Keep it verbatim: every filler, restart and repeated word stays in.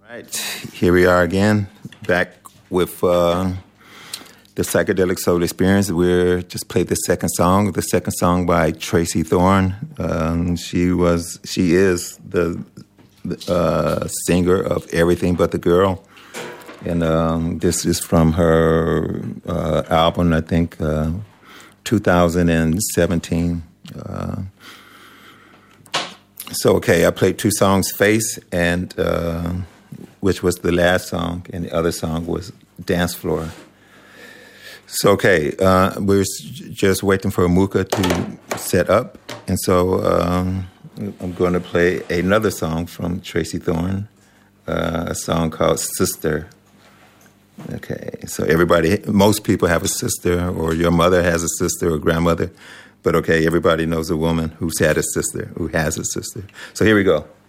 Right, here we are again, back with uh, the Psychedelic Soul Experience. We're just played the second song, the second song by Tracy Thorn. Um, she was, she is the uh, singer of Everything But the Girl, and um, this is from her uh, album, I think, uh, two thousand seventeen. Uh, so, okay, I played two songs, Face and. Uh, which was the last song, and the other song was Dance Floor. So, okay, uh, we're just waiting for Amuka to set up, and so um, I'm going to play another song from Tracy Thorn, uh, a song called Sister. Okay, so everybody, most people have a sister, or your mother has a sister or grandmother, but okay, everybody knows a woman who's had a sister, who has a sister. So here we go.